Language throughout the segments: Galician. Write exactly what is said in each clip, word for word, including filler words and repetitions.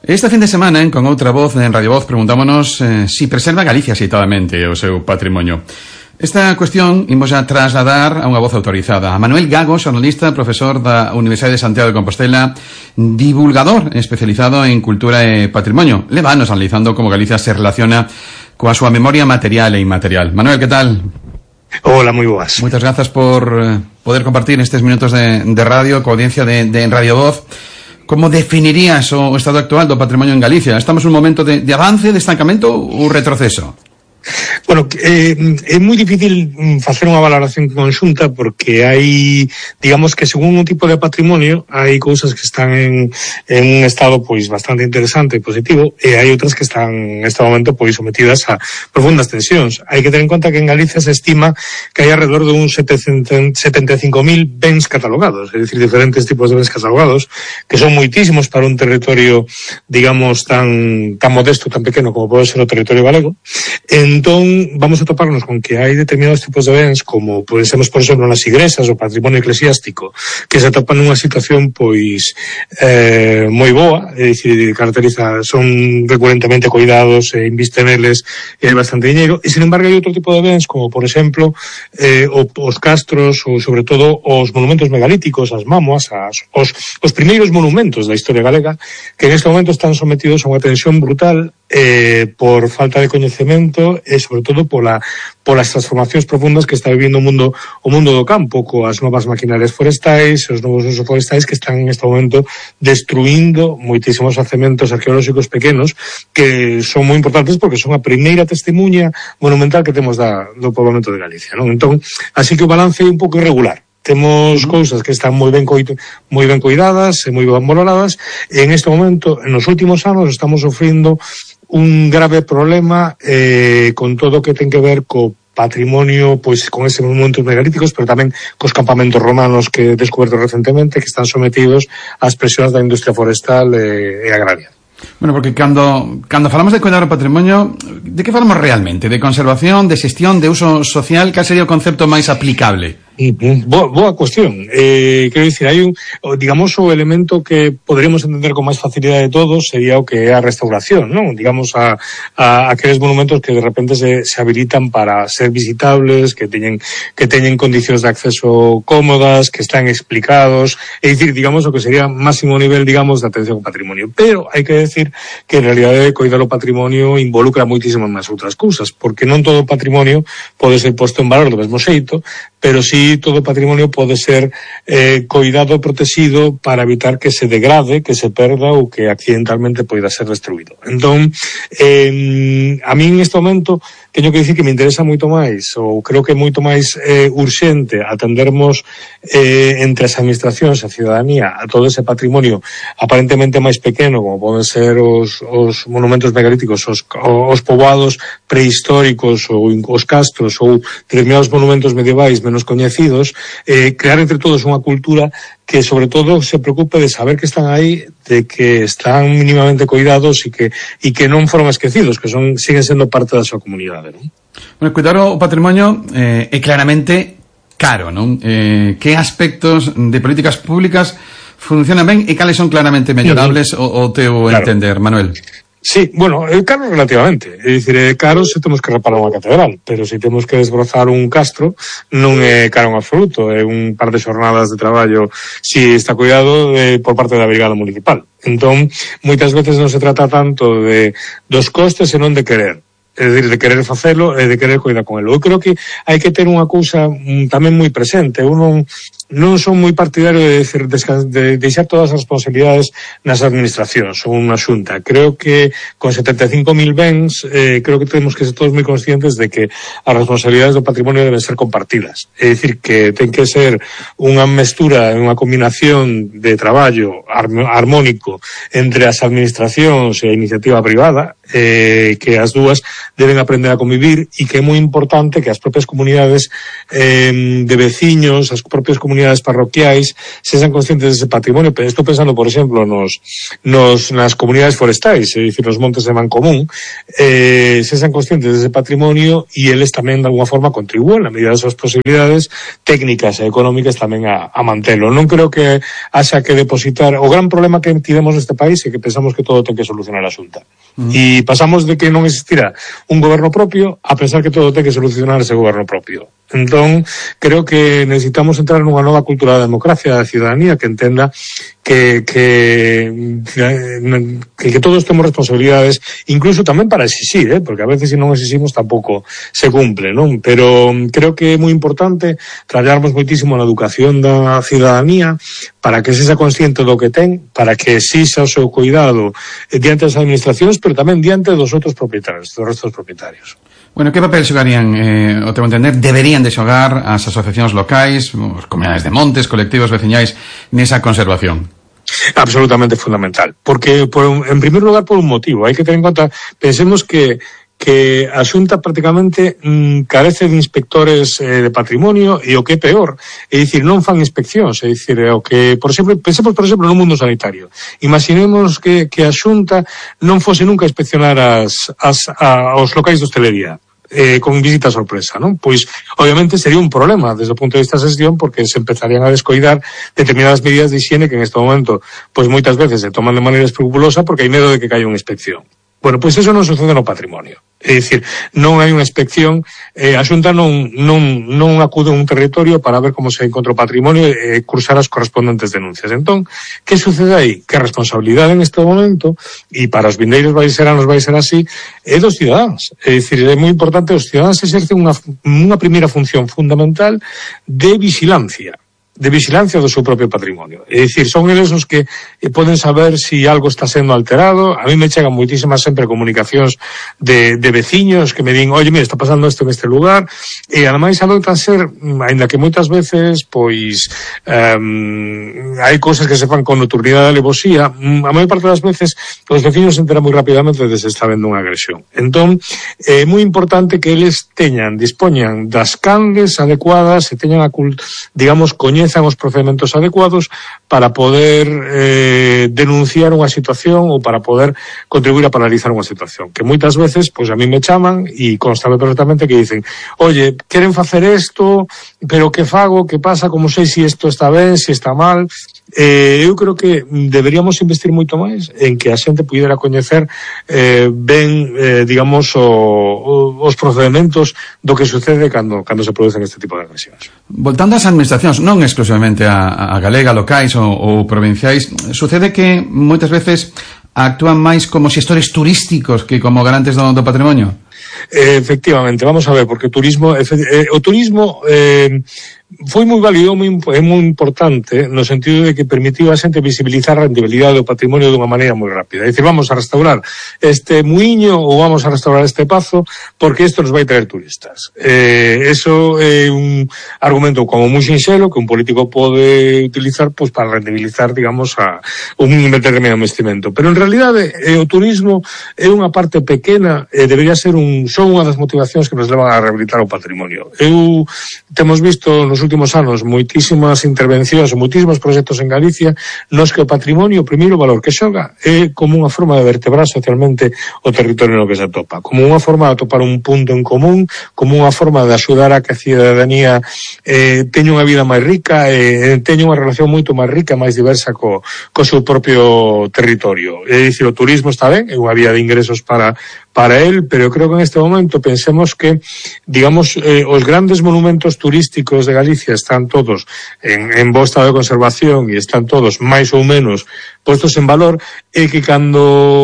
Este fin de semana, con outra voz en Radio Voz, preguntámonos eh, si preserva Galicia xeitadamente o seu patrimonio. Esta cuestión imos a trasladar a unha voz autorizada. A Manuel Gago, xornalista, profesor da Universidade de Santiago de Compostela, divulgador especializado en cultura e patrimonio. Levanos analizando como Galicia se relaciona coa súa memoria material e inmaterial. Manuel, que tal? Hola, moi boas. Moitas grazas por eh, poder compartir estes minutos de, de radio coa audiencia de, de Radio Voz. Como definirías o estado actual do patrimonio en Galicia? Estamos nun momento de, de avance, de estancamento ou retroceso? Bueno, eh, é moi difícil facer unha valoración conxunta porque hai, digamos que según un tipo de patrimonio, hai cousas que están en, en un estado pois bastante interesante e positivo e hai outras que están neste momento pois sometidas a profundas tensións. Hai que ter en conta que en Galicia se estima que hai alrededor de uns setenta e cinco mil bens catalogados, é dicir, diferentes tipos de bens catalogados, que son moitísimos para un territorio, digamos, tan tan modesto, tan pequeno como pode ser o territorio galego. En Entón, vamos a toparnos con que hai determinados tipos de bens, como podemos, por exemplo, nas igrexas, o patrimonio eclesiástico, que se atopan nunha situación, pois, eh, moi boa, é dicir, caracteriza, son recurrentemente cuidados, e invisten neles, e hai bastante dinheiro, e, sin embargo, hai outro tipo de bens, como, por exemplo, eh, os castros, ou, sobre todo, os monumentos megalíticos, as mámoas, as, os, os primeiros monumentos da historia galega, que en este momento están sometidos a unha tensión brutal, eh, por falta de coñecemento e sobre todo pola, polas transformacións profundas que está vivindo o mundo o mundo do campo, coas novas maquinarias forestais, os novos usos forestais que están en este momento destruindo moitísimos yacementos arqueolóxicos pequenos que son moi importantes porque son a primeira testemunha monumental que temos da, do poboamento de Galicia, non? Entón, así que o balance é un pouco irregular. Temos cousas que están moi ben coito, moi ben cuidadas e moi ben valoradas e en este momento, en os últimos anos, estamos sofrindo un grave problema eh, con todo o que ten que ver co patrimonio, pois con ese monumentos megalíticos, pero tamén cos campamentos romanos que he descoberto recentemente, que están sometidos ás presións da industria forestal e, e agraria. Bueno, porque cando, cando falamos de cuidar o patrimonio, de que falamos realmente? De conservación, de xestión, de uso social? Cal sería o concepto máis aplicable? Boa, boa cuestión. Eh, quero dicir, hai un, digamos, o elemento que poderemos entender con máis facilidade de todos sería o que é a restauración, non? Digamos, a, a aqueles monumentos que de repente se, se habilitan para ser visitables, que teñen, que teñen condicións de acceso cómodas, que están explicados, é dicir, digamos, o que sería máximo nivel, digamos, de atención ao patrimonio. Pero hai que decir que en realidade coidar o patrimonio involucra moitísimas máis outras cousas, porque non todo o patrimonio pode ser posto en valor do mesmo xeito, pero sí todo o patrimonio pode ser eh, coidado e protegido para evitar que se degrade, que se perda ou que accidentalmente poida ser destruído. Entón, eh, a mí en este momento teño que dicir que me interesa moito máis, ou creo que é moito máis eh, urxente atendermos eh, entre as administracións e a ciudadanía a todo ese patrimonio aparentemente máis pequeno, como poden ser os, os monumentos megalíticos, os, os poboados prehistóricos ou os castros ou determinados monumentos medievais menos coñecidos, eh, crear entre todos unha cultura que sobre todo se preocupe de saber que están aí, de que están mínimamente cuidados e que e que non foron esquecidos, que son siguen sendo parte da súa comunidade, non? Bueno, cuidar o patrimonio eh, é claramente caro, non? Eh, que aspectos de políticas públicas funcionan ben e cales son claramente mellorables o, o teu claro. entender, Manuel? Sí, bueno, é caro relativamente, é dicir, é caro se temos que reparar unha catedral, pero se temos que desbrozar un castro non é caro en absoluto, é un par de xornadas de traballo si está cuidado eh, por parte da brigada municipal. Entón, moitas veces non se trata tanto de dos costes senón de querer. É dicir, de querer facelo e de querer cuidar con ele. Eu creo que hai que ter unha cousa mm, tamén moi presente. Eu non, non son moi partidario de, decir, de deixar todas as responsabilidades nas administracións ou unha xunta. Creo que con setenta e cinco mil bens eh, creo que temos que ser todos moi conscientes de que as responsabilidades do patrimonio deben ser compartidas. É dicir, que ten que ser unha mestura, unha combinación de traballo armónico entre as administracións e a iniciativa privada, eh, que as dúas deben aprender a convivir e que é moi importante que as propias comunidades eh, de veciños, as propias comunidades comunidades parroquiais sexan conscientes dese patrimonio. Pero estou pensando, por exemplo, nos, nos nas comunidades forestais, é dicir, nos montes de Mancomún, eh, sexan conscientes dese patrimonio e eles tamén de alguma forma contribúen na medida das súas posibilidades técnicas e económicas tamén a, a mantelo. Non creo que haxa que depositar. O gran problema que tivemos neste país é que pensamos que todo ten que solucionar a Xunta. Mm. E pasamos de que non existirá un goberno propio a pensar que todo ten que solucionar ese goberno propio. Entón, creo que necesitamos entrar nunha nova cultura da democracia, da ciudadanía, que entenda que que, que, que todos temos responsabilidades, incluso tamén para exixir, eh? Porque a veces se non exiximos tampouco se cumple, non? Pero creo que é moi importante traballarmos moitísimo na educación da ciudadanía para que se sexa consciente do que ten, para que exixa o seu cuidado diante das administracións, pero tamén diante dos outros propietarios, dos restos propietarios. Bueno, que papel xogarían, eh, o teu entender, deberían de xogar as asociacións locais, os comunidades de montes, colectivos veciñais, nesa conservación? Absolutamente fundamental, porque por un, en primer lugar por un motivo, hai que ter en conta, pensemos que que a Xunta prácticamente mmm, carece de inspectores eh, de patrimonio e o que é peor, é dicir, non fan inspeccións, é dicir, o que, por exemplo, pensemos por exemplo no mundo sanitario. Imaginemos que, que a Xunta non fose nunca a inspeccionar as, as, a, os locais de hostelería. Eh, con visita sorpresa, non? Pois, obviamente, sería un problema desde o punto de vista da xestión, porque se empezarían a descoidar determinadas medidas de higiene que en este momento, pois moitas veces se toman de maneira escrupulosa porque hai medo de que caia unha inspección. Bueno, pois iso non sucede no patrimonio. É dicir, non hai unha inspección, eh, a Xunta non, non, non acude a un territorio para ver como se encontra o patrimonio e eh, cursar as correspondentes denuncias. Entón, que sucede aí? Que a responsabilidade en este momento, e para os vindeiros vai ser, nos vai ser así, é dos cidadáns. É dicir, é moi importante, os cidadáns exercen unha, unha primeira función fundamental de vigilancia. de vigilancia do seu propio patrimonio. É dicir, son eles os que poden saber se si algo está sendo alterado. A mí me chegan moitísimas sempre comunicacións de, de veciños que me din, oye, mira, está pasando isto en este lugar, e ademais adoitan ser, ainda que moitas veces, pois, um, hai cousas que se fan con nocturnidade e alevosía, a maior parte das veces os veciños se enteran moi rapidamente de se está vendo unha agresión. Entón, é moi importante que eles teñan, dispoñan das canles adecuadas e teñan a cult, digamos, coñecen os procedementos adecuados para poder eh, denunciar unha situación ou para poder contribuir a paralizar unha situación. Que moitas veces, pois a mí me chaman e constame perfectamente que dicen, oye, queren facer isto, pero que fago, que pasa, como sei se isto está ben, se está mal. Eh, eu creo que deberíamos investir moito máis en que a xente pudera coñecer eh, ben, eh, digamos, o, o, os procedementos do que sucede cando, cando se producen este tipo de agresións. Voltando ás administracións, non exclusivamente a, a galega, locais ou, ou provinciais, sucede que moitas veces actúan máis como xestores turísticos que como garantes do, do patrimonio? Eh, efectivamente, vamos a ver, porque o turismo, eh, o turismo eh, foi moi válido, moi, é moi importante no sentido de que permitiu a xente visibilizar a rendibilidade do patrimonio dunha maneira moi rápida. É dicir, vamos a restaurar este muiño ou vamos a restaurar este pazo porque isto nos vai traer turistas. Eh, eso é un argumento como moi sinxelo que un político pode utilizar pois, para rendibilizar, digamos, a un determinado investimento. Pero en realidade eh, o turismo é unha parte pequena e debería ser un, son unha das motivacións que nos levan a rehabilitar o patrimonio. Eu temos visto nos últimos anos moitísimas intervencións, moitísimos proxectos en Galicia nos que o patrimonio, o primeiro valor que xoga é como unha forma de vertebrar socialmente o territorio no que se atopa, como unha forma de atopar un punto en común, como unha forma de axudar a que a cidadanía eh, teña unha vida máis rica e eh, teña unha relación moito máis rica, máis diversa co, co seu propio territorio. É dicir, o turismo está ben, é unha vía de ingresos para para él, pero creo que en este momento pensemos que, digamos, eh, os grandes monumentos turísticos de Galicia están todos en, en bo estado de conservación e están todos máis ou menos postos en valor, e que cando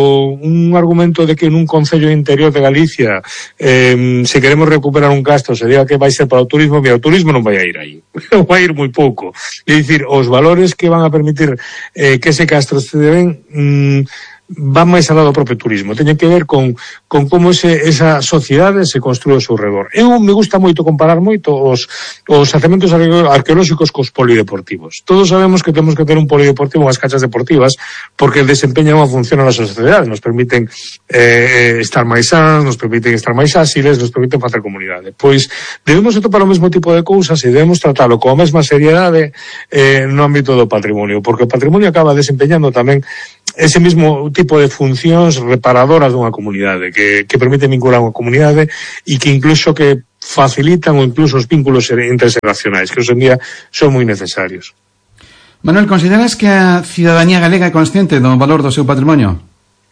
un argumento de que nun concello interior de Galicia eh, se queremos recuperar un castro se diga que vai ser para o turismo, mira, o turismo non vai a ir aí, vai a ir moi pouco. É dicir, os valores que van a permitir eh, que ese castro se deben mmm, van máis alá do propio turismo, teñen que ver con, con como ese, esa sociedade se construe ao seu redor. Eu me gusta moito comparar moito os, os yacementos arqueolóxicos cos polideportivos. Todos sabemos que temos que ter un polideportivo, unhas canchas deportivas positivas porque desempeñan unha función na nosa sociedade, nos permiten eh, estar máis sanos, nos permiten estar máis áxiles, nos permiten facer comunidade. Pois debemos atopar o mesmo tipo de cousas e debemos tratalo con a mesma seriedade eh, no ámbito do patrimonio, porque o patrimonio acaba desempeñando tamén ese mismo tipo de funcións reparadoras dunha comunidade, que, que permite vincular unha comunidade e que incluso que facilitan o incluso os vínculos interxeracionais, que hoxe en día son moi necesarios. Manuel, consideras que a cidadanía galega é consciente do valor do seu patrimonio?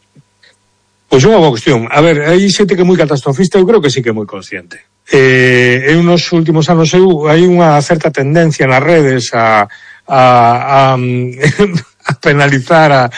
Pois é unha boa cuestión. A ver, hai xente que é moi catastrofista, eu creo que sí que é moi consciente. Eh, eu nos últimos anos eu, hai unha certa tendencia nas redes a a, a a penalizar a,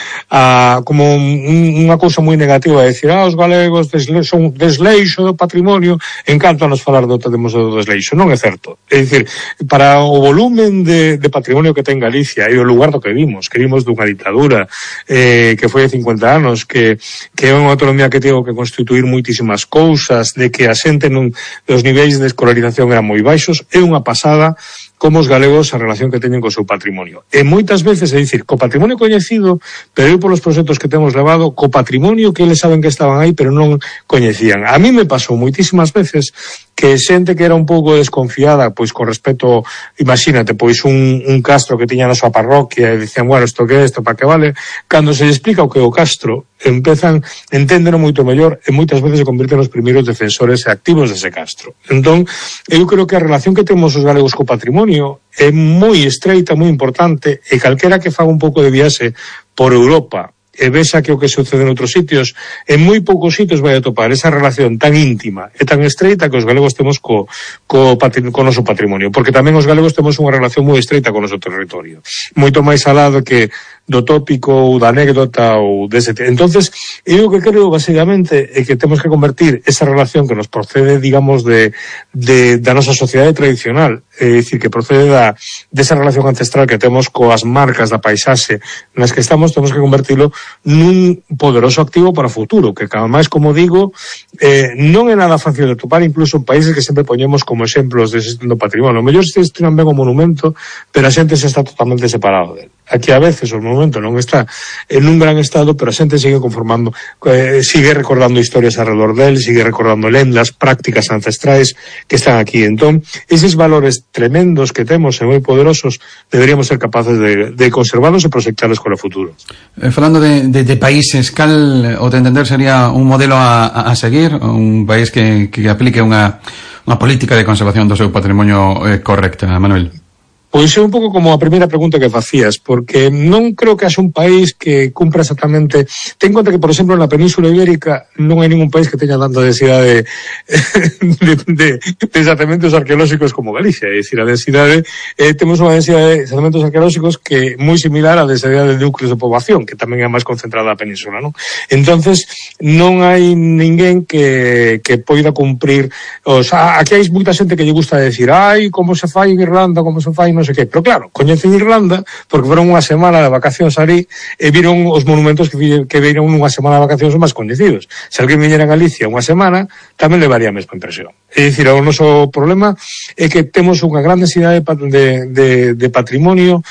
a como un, unha cousa moi negativa, de decir, ah, os galegos desle, son desleixo do patrimonio, en canto a nos falar do temos do desleixo. Non é certo. É dicir, para o volumen de, de patrimonio que ten Galicia e o lugar do que vimos, que vimos dunha ditadura eh, que foi de cincuenta anos, que, que é unha autonomía que tivo que constituir moitísimas cousas, de que a xente non, os niveis de escolarización eran moi baixos, é unha pasada como os galegos a relación que teñen co seu patrimonio. E moitas veces, é dicir, co patrimonio coñecido, pero eu polos proxectos que temos levado, co patrimonio que eles saben que estaban aí, pero non coñecían. A mí me pasou moitísimas veces que xente que era un pouco desconfiada, pois con respecto, imagínate, pois un, un castro que tiña na súa parroquia e dicían, bueno, isto que é, isto para que vale, cando se explica o que é o castro, empezan, enténdeno moito mellor e moitas veces se convirten nos primeiros defensores e activos dese castro. Entón, eu creo que a relación que temos os galegos co patrimonio é moi estreita, moi importante, e calquera que faga un pouco de viaxe por Europa e vexa que o que sucede en outros sitios, en moi poucos sitios vai a topar esa relación tan íntima e tan estreita que os galegos temos co, co, co noso patrimonio, porque tamén os galegos temos unha relación moi estreita co noso territorio, moito máis alado que do tópico ou da anécdota ou dese. Entonces, eu o que creo basicamente é que temos que convertir esa relación que nos procede, digamos, de, de da nosa sociedade tradicional, é dicir, que procede da desa relación ancestral que temos coas marcas da paisaxe nas que estamos, temos que convertilo nun poderoso activo para o futuro, que cada máis, como digo, eh, non é nada fácil de topar, incluso en países que sempre poñemos como exemplos de xestión do patrimonio. O mellor se estiran ben o monumento, pero a xente se está totalmente separado dele. Aquí a veces o monumento non está en un gran estado, pero a xente sigue conformando, eh, sigue recordando historias alrededor del, sigue recordando lendas, prácticas ancestrais que están aquí. Entón, eses valores tremendos que temos e moi poderosos, deberíamos ser capaces de, de conservarlos e proxectarlos con o futuro. Eh, falando de, de, de países, cal, o de entender, sería un modelo a, a seguir, un país que, que aplique unha, unha política de conservación do seu patrimonio eh, correcta, Manuel? Pois é un pouco como a primeira pregunta que facías, porque non creo que haxa un país que cumpra exactamente. Ten en conta que, por exemplo, na Península Ibérica non hai ningún país que teña tanta densidade de, de, de xacementos arqueolóxicos como Galicia. É dicir, a densidade, eh, temos unha densidade de xacementos arqueolóxicos que é moi similar á densidade de núcleos de poboación, que tamén é máis concentrada na Península, non? Entonces, non hai ninguén que, que poida cumprir. O sea, aquí hai moita xente que lle gusta decir, ai, como se fai en Irlanda, como se fai non sei que, pero claro, coñecen Irlanda porque foron unha semana de vacacións ali e viron os monumentos que, que viron unha semana de vacacións máis coñecidos. Se alguén viñera a Galicia unha semana, tamén levaría a mesma impresión. É dicir, o noso problema é que temos unha gran densidade de, de, de patrimonio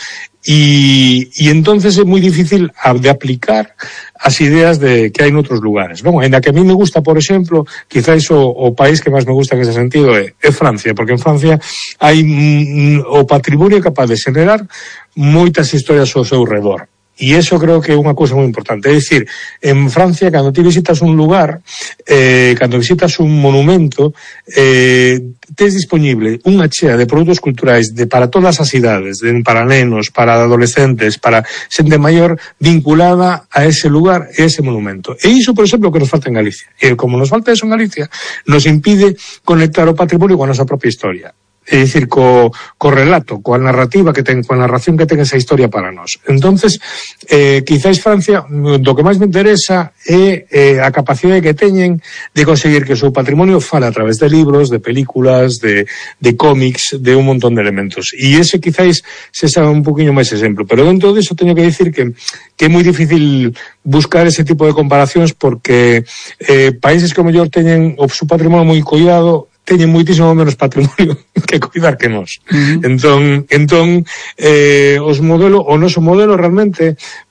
e, e entonces é moi difícil de aplicar as ideas de que hai noutros lugares, non? Ainda que a mí me gusta, por exemplo, quizás o, o país que máis me gusta en ese sentido é, é Francia, porque en Francia hai mm, o patrimonio capaz de generar moitas historias ao seu redor. E iso creo que é unha cousa moi importante. É dicir, en Francia, cando ti visitas un lugar, eh, cando visitas un monumento, eh, tes disponible unha chea de produtos culturais de, para todas as idades, de, para nenos, para adolescentes, para xente maior, vinculada a ese lugar e ese monumento. E iso, por exemplo, que nos falta en Galicia. E como nos falta eso en Galicia, nos impide conectar o patrimonio coa nosa propia historia. É dicir, co, co relato, coa narrativa que ten, coa narración que ten esa historia para nós. Entonces, eh, quizáis Francia, do que máis me interesa é eh, a capacidade que teñen de conseguir que o seu patrimonio fale a través de libros, de películas, de, de cómics, de un montón de elementos. E ese quizáis se sabe un poquinho máis exemplo. Pero dentro disso teño que dicir que, que é moi difícil buscar ese tipo de comparacións porque eh, países que o mellor teñen o seu patrimonio moi cuidado teñen moitísimo menos patrimonio que cuidar que nós. Uh-huh. Entón, entón eh, os modelo, o noso modelo realmente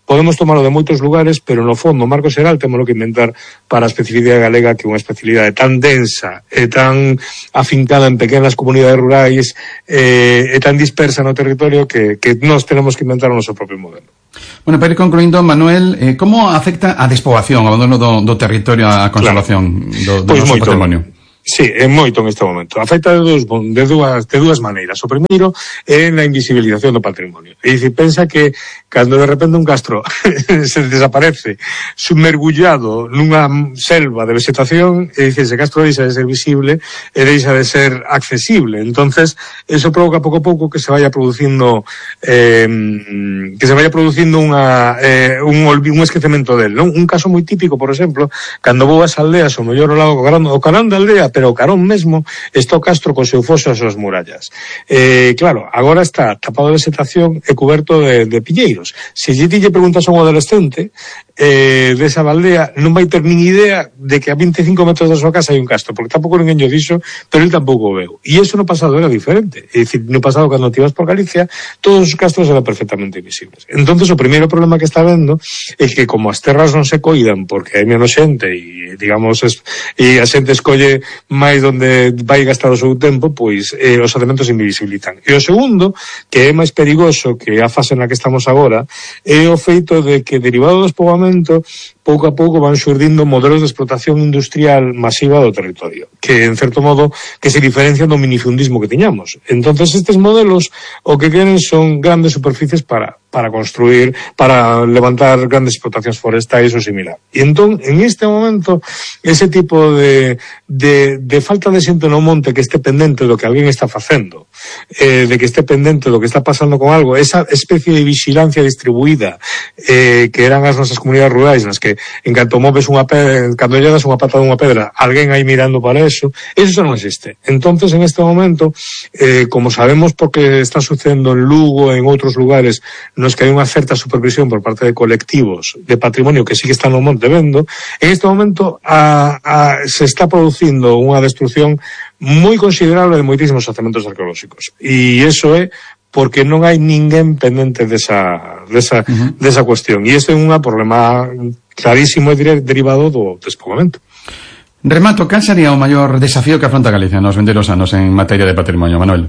podemos tomarlo de moitos lugares, pero no fondo, o marco xeral temos que inventar para a especificidade galega, que é unha especialidade tan densa e tan afincada en pequenas comunidades rurais eh, e tan dispersa no territorio que, que nós tenemos que inventar o noso propio modelo. Bueno, para ir concluindo, Manuel, eh, como afecta a despoboación, o abandono do, do territorio, a conservación claro. do, do pois noso moito. patrimonio? Sí, é moito en este momento. Afecta de, dos, de, dúas, de dúas maneiras. O primeiro é na invisibilización do patrimonio. É dicir, pensa que cando de repente un castro se desaparece submergullado nunha selva de vegetación, é dicir, ese castro deixa de ser visible e deixa de ser accesible. Entonces, eso provoca pouco a pouco que se vaya producindo eh, que se vaya producindo unha, eh, un, un esquecemento del, non? Un caso moi típico, por exemplo, cando vou ás aldeas, o mellor o lado o carón, o carón da aldea, pero o carón mesmo está o castro co seu foso e as súas murallas. Eh, claro, agora está tapado de vegetación e coberto de, de piñeiros. Se lle ti lle preguntas a un adolescente eh, desa aldea, non vai ter nin idea de que a veinticinco metros da súa casa hai un castro, porque tampouco ninguén lle dixo, pero ele tampouco o veu. E iso no pasado era diferente. É dicir, no pasado, cando te ibas por Galicia, todos os castros eran perfectamente visibles. Entonces, o primeiro problema que está vendo é que como as terras non se coidan porque hai menos xente e, digamos, es, e a xente escolle máis onde vai gastar o seu tempo, pois eh, os alimentos se invisibilizan. E o segundo, que é máis perigoso que a fase na que estamos agora, é o feito de que, derivado do despoboamento, pouco a pouco van xurdindo modelos de explotación industrial masiva do territorio, que, en certo modo, que se diferencian do minifundismo que tiñamos. Entonces, estes modelos o que queren son grandes superficies para para construir, para levantar grandes explotacións forestais ou similar. E entón, en este momento, ese tipo de, de, de falta de xente no monte que este pendente do que alguén está facendo, eh, de que este pendente do que está pasando con algo, esa especie de vigilancia distribuída eh, que eran as nosas comunidades rurais, nas que en canto moves unha pedra, cando lle das unha pata dunha pedra, alguén aí mirando para eso, eso non existe. Entonces, en este momento, eh, como sabemos porque está sucedendo en Lugo, en outros lugares, nos que hai unha certa supervisión por parte de colectivos de patrimonio que sí que están no monte vendo, en este momento a, a, se está producindo unha destrucción moi considerable de moitísimos xacementos arqueolóxicos. E iso é porque non hai ninguén pendente desa, desa, uh-huh. desa cuestión. E isto é un problema clarísimo e derivado do despoboamento. Remato, cal sería o maior desafío que afronta Galicia nos vindeiros anos en materia de patrimonio, Manuel?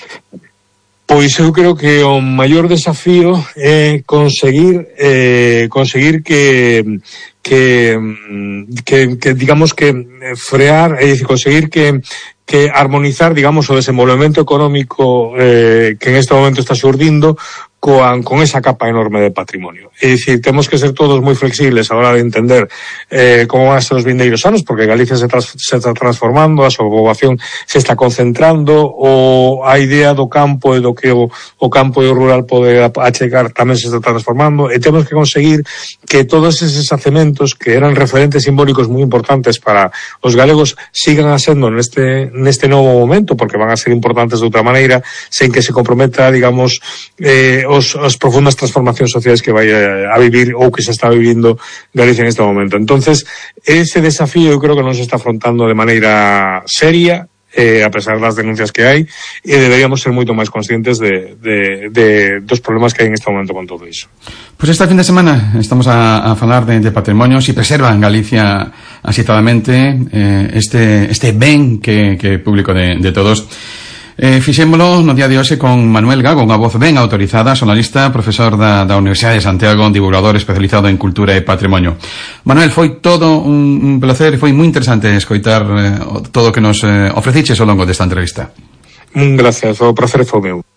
Pois eu creo que o maior desafío é conseguir eh, conseguir que que, que que digamos que frear, é dicir, conseguir que que armonizar, digamos, o desenvolvemento económico eh, que en este momento está xurdindo coan, con esa capa enorme de patrimonio. É dicir, temos que ser todos moi flexibles a hora de entender eh, como van a ser os vindeiros anos, porque Galicia se, trans, se está transformando, a súa poboación se está concentrando, o a idea do campo e do que o, o campo e o rural pode achegar tamén se está transformando, e temos que conseguir que todos eses xacementos que eran referentes simbólicos moi importantes para os galegos sigan a sendo neste, neste novo momento, porque van a ser importantes de outra maneira, sen que se comprometa, digamos, eh, os, as profundas transformacións sociais que vai a, a vivir ou que se está vivindo Galicia en este momento. Entonces, ese desafío eu creo que non se está afrontando de maneira seria, eh, a pesar das denuncias que hai, e deberíamos ser moito máis conscientes de, de, de, dos problemas que hai en este momento con todo iso. Pois pues este fin de semana estamos a, a falar de, de patrimonio, si preserva en Galicia axitadamente eh, este, este ben que, que é público de, de todos. Eh, fixémolo no día de hoxe con Manuel Gago, unha voz ben autorizada, xornalista, profesor da, da Universidade de Santiago, divulgador especializado en cultura e patrimonio. Manuel, foi todo un, un placer, foi moi interesante escoitar eh, todo o que nos eh, ofreciches ao longo desta entrevista. Un gracias, o placer foi meu.